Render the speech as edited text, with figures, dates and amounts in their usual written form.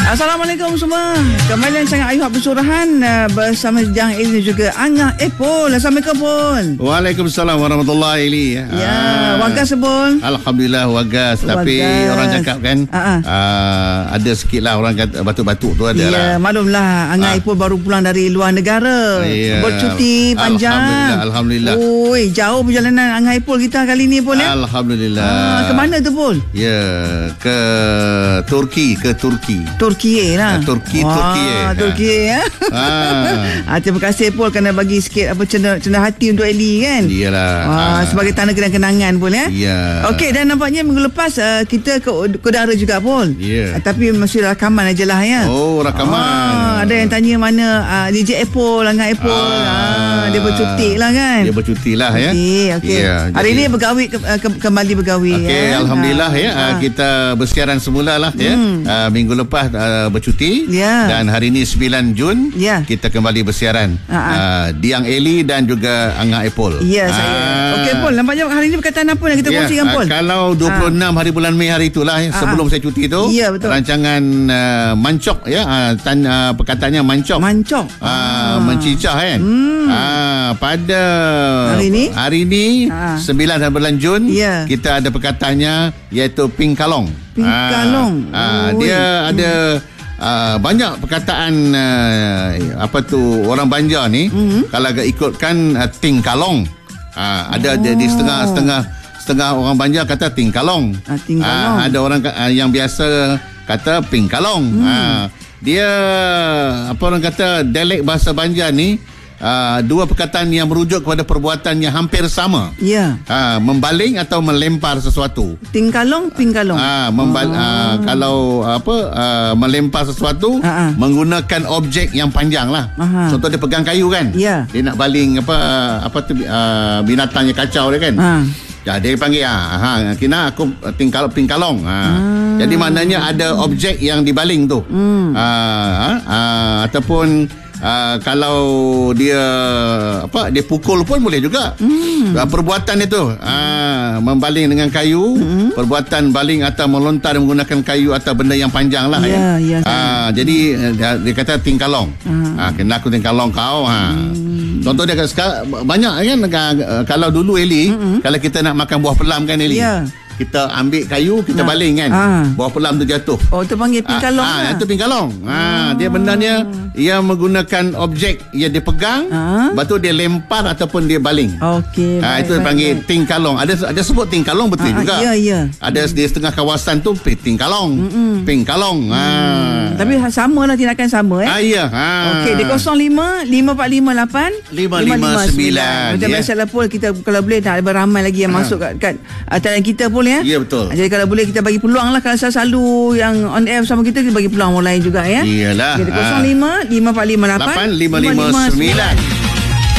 Assalamualaikum semua. Kembali sangat ayuh bersurahan bersama Jang Eli dan juga Angah Epol. Assalamualaikum Pol. Waalaikumsalam warahmatullahi wabarakatuh. Ya, wagas Pol. Alhamdulillah wagas. Tapi orang cakap kan ada sikit lah orang kata batuk-batuk tu ada lah. Ya, maklumlah Angah Epol baru pulang dari luar negara. Bercuti panjang. Alhamdulillah. Oi, jauh perjalanan Angah Epol kita kali ni Pol ya. Alhamdulillah. Ke mana tu Pol? Ya, ke Turki. Turki lah. Turki ya. Terima kasih Pol kerana bagi sikit cendah hati untuk Eli kan. Iyalah. Sebagai tanda kenang-kenangan Pol ya. Ya. Okey, dan nampaknya minggu lepas kita ke udara juga Pol. Ya. Tapi masih rakaman aja lah ya. Oh, rakaman. Ada yang tanya mana DJ Epol, Angah Epol. Dia bercuti lah kan. Dia bercuti lah ya. Okey. Ya, hari ni bergawi kembali bergawi. Okey, alhamdulillah ya. Kita bersiaran semula lah ya. Minggu lepas bercuti dan hari ni 9 Jun kita kembali bersiaran. Diang Eli dan juga Angah Epol. Ya, saya. Okey Pol, nampaknya hari ni perkataan apa yang kita kongsikan Pol? Kalau 26 hari bulan Mei hari itulah sebelum saya cuti tu. Ya, betul. Rancangan mancok ya, perkataannya mancok. Mencicah kan. Pada hari ni 9 bulan Jun kita ada perkataannya iaitu pingkalong. Dia ada banyak perkataan orang Banjar ni kalau agak ikutkan tingkalong. Ada di setengah orang Banjar kata tingkalong. Ada orang yang biasa kata pingkalong. Dia orang kata dialek bahasa Banjar ni dua perkataan yang merujuk kepada perbuatan yang hampir sama. Ya. Membaling atau melempar sesuatu. Tingkalong, pingkalong. Kalau melempar sesuatu menggunakan objek yang panjang lah. Contoh dia pegang kayu kan. Ya. Dia nak baling binatang yang kacau dia kan. Dia panggil kena aku pingkalong. Jadi maknanya ada objek yang dibaling tu. Ataupun kalau dia dia pukul pun boleh juga. Perbuatan itu membaling dengan kayu, perbuatan baling atau melontar menggunakan kayu atau benda yang panjang lah jadi dia kata tingkalong. Kena aku tingkalong kau. Contoh dia banyak kan. Kalau dulu Eli, kalau kita nak makan buah pelam kan Eli, kita ambil kayu, kita baling kan, buah pelam tu jatuh. Oh, itu panggil pingkalong. Itu pingkalong. Dia bendanya ia menggunakan objek yang dia pegang, lepas tu dia lempar ataupun dia baling. Okey. Itu panggil tingkalong. Ada sebut tingkalong betul juga. Ya. Ada di setengah kawasan tu tingkalong. Pingkalong. Tapi sama lah, tindakan sama ya. Okey, di 05 545 8 559. Macam biasalah Pol, kita kalau boleh tak beramai lagi yang masuk kat talian kita Pol ya. Ya, betul. Jadi kalau boleh kita bagi peluang lah. Kalau selalu yang on air sama kita bagi peluang orang lain juga ya. Iyalah. Jadi 05 545 8 559.